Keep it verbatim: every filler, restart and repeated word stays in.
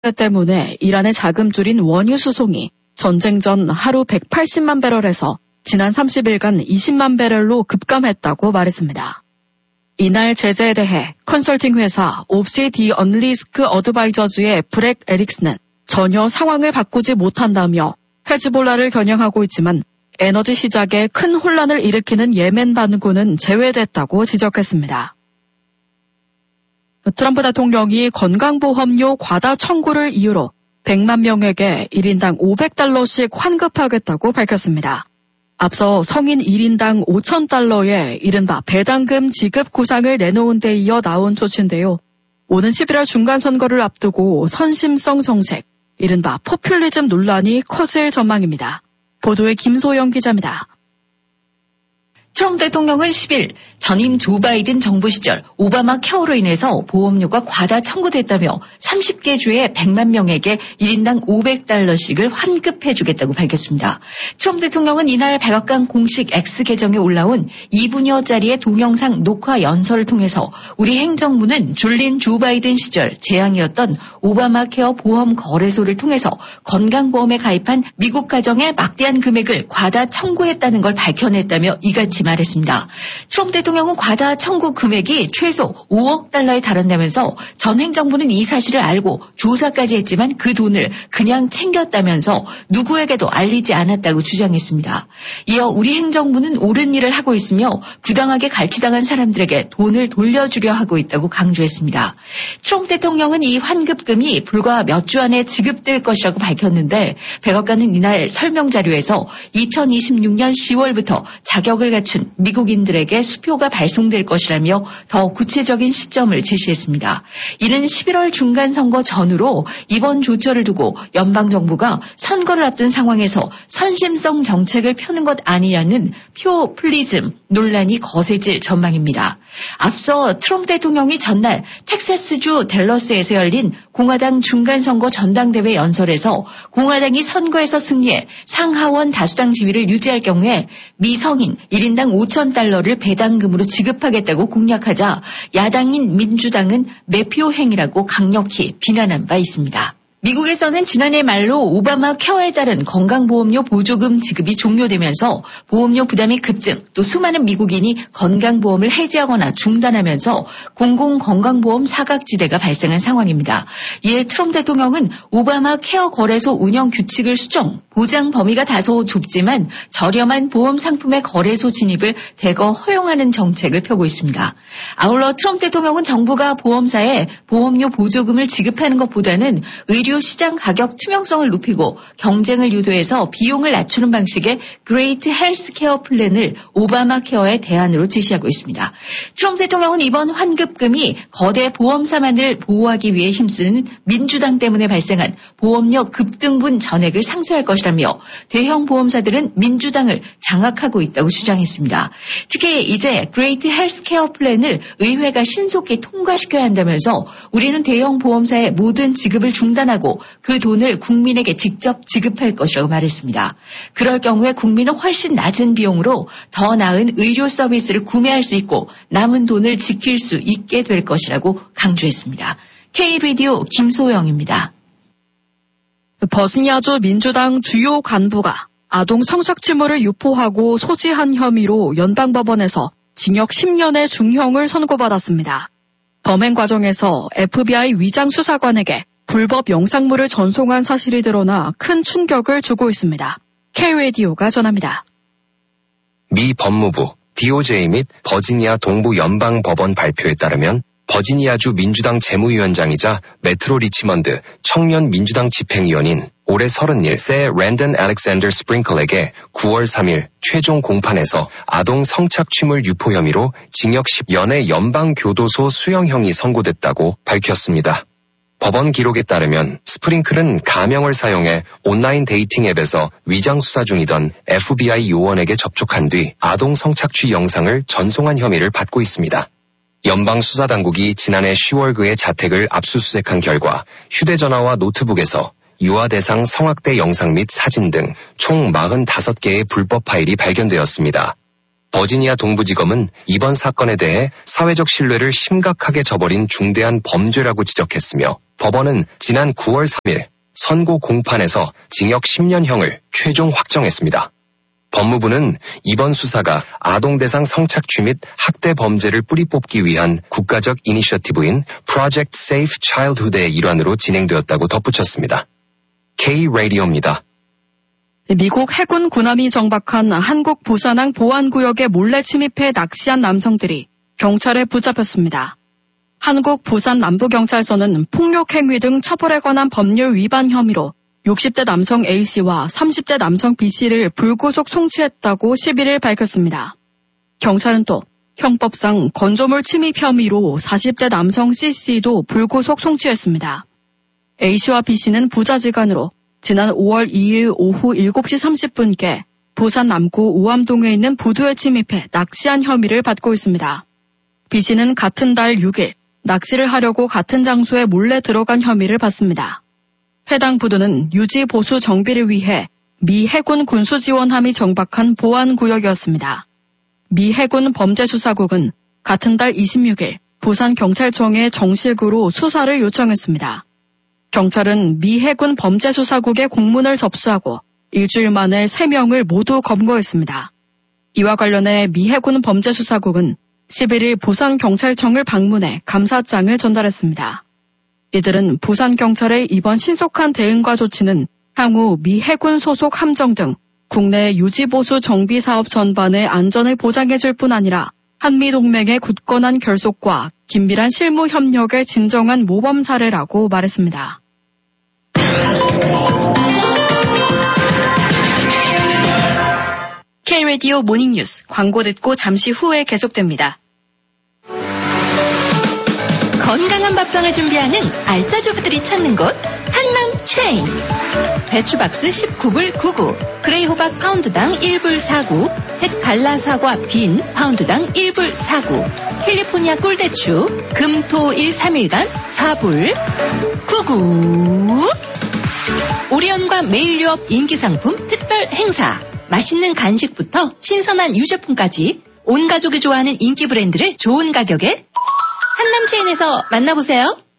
때문에 이란의 자금줄인 원유 수송이 전쟁 전 하루 백팔십만 배럴에서 지난 삼십 일간 이십만 배럴로 급감했다고 말했습니다. 이날 제재에 대해 컨설팅 회사 옵시 디 언리스크 어드바이저즈의 브렉 에릭스는 전혀 상황을 바꾸지 못한다며 헤즈볼라를 겨냥하고 있지만 에너지 시장에 큰 혼란을 일으키는 예멘 반군은 제외됐다고 지적했습니다. 트럼프 대통령이 건강보험료 과다 청구를 이유로 백만 명에게 일 인당 오백 달러씩 환급하겠다고 밝혔습니다. 앞서 성인 일 인당 오천 달러의 이른바 배당금 지급 구상을 내놓은 데 이어 나온 조치인데요. 오는 십일월 중간선거를 앞두고 선심성 정책, 이른바 포퓰리즘 논란이 커질 전망입니다. 보도에 김소영 기자입니다. 트럼프 대통령은 십일 전임 조 바이든 정부 시절 오바마 케어로 인해서 보험료가 과다 청구됐다며 삼십 개 주의 백만 명에게 일 인당 오백 달러씩을 환급해주겠다고 밝혔습니다. 트럼프 대통령은 이날 백악관 공식 X 계정에 올라온 이 분여짜리의 동영상 녹화 연설을 통해서 우리 행정부는 졸린 조 바이든 시절 재앙이었던 오바마 케어 보험 거래소를 통해서 건강보험에 가입한 미국 가정의 막대한 금액을 과다 청구했다는 걸 밝혀냈다며 이같이 말했습니다. 트럼프 대통령은 과다 청구 금액이 최소 오억 달러에 달한다면서 전 행정부는 이 사실을 알고 조사까지 했지만 그 돈을 그냥 챙겼다면서 누구에게도 알리지 않았다고 주장했습니다. 이어 우리 행정부는 옳은 일을 하고 있으며 부당하게 갈취당한 사람들에게 돈을 돌려주려 하고 있다고 강조했습니다. 트럼프 대통령은 이 환급금이 불과 몇 주 안에 지급될 것이라고 밝혔는데 백악관은 이날 설명 자료에서 이천이십육 년 시월부터 자격을 갖춘 미국인들에게 수표가 발송될 것이라며 더 구체적인 시점을 제시했습니다. 이는 십일월 중간선거 전후로 이번 조처를 두고 연방정부가 선거를 앞둔 상황에서 선심성 정책을 펴는 것 아니냐는 포퓰리즘 논란이 거세질 전망입니다. 앞서 트럼프 대통령이 전날 텍사스주 댈러스에서 열린 공화당 중간선거 전당대회 연설에서 공화당이 선거에서 승리해 상하원 다수당 지위를 유지할 경우에 미성인 일 인당 오천 달러를 배당금으로 지급하겠다고 공약하자 야당인 민주당은 매표 행위라고 강력히 비난한 바 있습니다. 미국에서는 지난해 말로 오바마 케어에 따른 건강보험료 보조금 지급이 종료되면서 보험료 부담이 급증, 또 수많은 미국인이 건강보험을 해지하거나 중단하면서 공공건강보험 사각지대가 발생한 상황입니다. 이에 트럼프 대통령은 오바마 케어 거래소 운영 규칙을 수정, 보장 범위가 다소 좁지만 저렴한 보험 상품의 거래소 진입을 대거 허용하는 정책을 펴고 있습니다. 아울러 트럼프 대통령은 정부가 보험사에 보험료 보조금을 지급하는 것보다는 의료 시장 가격 투명성을 높이고 경쟁을 유도해서 비용을 낮추는 방식의 그레이트 헬스케어 플랜을 오바마 케어의 대안으로 제시하고 있습니다. 트럼프 대통령은 이번 환급금이 거대 보험사만을 보호하기 위해 힘쓰는 민주당 때문에 발생한 보험료 급등분 전액을 상쇄할 것이라며 대형 보험사들은 민주당을 장악하고 있다고 주장했습니다. 특히 이제 그레이트 헬스케어 플랜을 의회가 신속히 통과시켜야 한다면서 우리는 대형 보험사의 모든 지급을 중단하고 그 돈을 국민에게 직접 지급할 것이라고 말했습니다. 그럴 경우에 국민은 훨씬 낮은 비용으로 더 나은 의료 서비스를 구매할 수 있고 남은 돈을 지킬 수 있게 될 것이라고 강조했습니다. K-라디오 김소영입니다. 버지니아주 민주당 주요 간부가 아동 성착취물을 유포하고 소지한 혐의로 연방법원에서 징역 십 년의 중형을 선고받았습니다. 범행 과정에서 에프비아이 위장 수사관에게 불법 영상물을 전송한 사실이 드러나 큰 충격을 주고 있습니다. K-라디오가 전합니다. 미 법무부, 디오제이 및 버지니아 동부 연방법원 발표에 따르면 버지니아주 민주당 재무위원장이자 메트로 리치먼드 청년 민주당 집행위원인 올해 서른일 세 랜던 알렉산더 스프링클에게 구월 삼일 최종 공판에서 아동 성착취물 유포 앱으로 징역 십 년의 연방교도소 수형형이 선고됐다고 밝혔습니다. 법원 기록에 따르면 스프링클은 가명을 사용해 온라인 데이팅 앱에서 위장 수사 중이던 에프비아이 요원에게 접촉한 뒤 아동 성착취 영상을 전송한 혐의를 받고 있습니다. 연방수사당국이 지난해 시월 그의 자택을 압수수색한 결과 휴대전화와 노트북에서 유아 대상 성학대 영상 및 사진 등 총 사십오 개의 불법 파일이 발견되었습니다. 버지니아 동부지검은 이번 사건에 대해 사회적 신뢰를 심각하게 저버린 중대한 범죄라고 지적했으며 법원은 지난 구월 삼일 선고 공판에서 징역 십 년형을 최종 확정했습니다. 법무부는 이번 수사가 아동 대상 성착취 및 학대 범죄를 뿌리 뽑기 위한 국가적 이니셔티브인 Project Safe Childhood의 일환으로 진행되었다고 덧붙였습니다. K-라디오입니다. 미국 해군 군함이 정박한 한국 부산항 보안구역에 몰래 침입해 낚시한 남성들이 경찰에 붙잡혔습니다. 한국 부산 남부경찰서는 폭력행위 등 처벌에 관한 법률 위반 혐의로 육십 대 남성 A씨와 삼십 대 남성 B씨를 불구속 송치했다고 십일일 밝혔습니다. 경찰은 또 형법상 건조물 침입 혐의로 사십 대 남성 C씨도 불구속 송치했습니다. A씨와 B씨는 부자지간으로 지난 오월 이일 오후 일곱 시 삼십 분께 부산 남구 우암동에 있는 부두에 침입해 낚시한 혐의를 받고 있습니다. B씨는 같은 달 육일 낚시를 하려고 같은 장소에 몰래 들어간 혐의를 받습니다. 해당 부두는 유지 보수 정비를 위해 미 해군 군수지원함이 정박한 보안구역이었습니다. 미 해군 범죄수사국은 같은 달 이십육일 부산경찰청에 정식으로 수사를 요청했습니다. 경찰은 미 해군 범죄수사국에 공문을 접수하고 일주일 만에 세 명을 모두 검거했습니다. 이와 관련해 미 해군 범죄수사국은 십일일 부산경찰청을 방문해 감사장을 전달했습니다. 이들은 부산경찰의 이번 신속한 대응과 조치는 향후 미 해군 소속 함정 등 국내 유지보수 정비사업 전반의 안전을 보장해줄 뿐 아니라 한미동맹의 굳건한 결속과 긴밀한 실무 협력의 진정한 모범 사례라고 말했습니다. K-라디오 모닝뉴스 광고 듣고 잠시 후에 계속됩니다. 건강한 밥상을 준비하는 알짜주부들이 찾는 곳 한남 체인. 배추박스 십구 불 구구, 그레이 호박 파운드당 일 불 사구, 햇 갈라 사과 빈 파운드당 일 불 사구, 캘리포니아 꿀대추 금토일 삼일간 사 불 구구. 오리온과 매일 유업 인기 상품 특별 행사. 맛있는 간식부터 신선한 유제품까지 온 가족이 좋아하는 인기 브랜드를 좋은 가격에 한남 체인에서 만나보세요.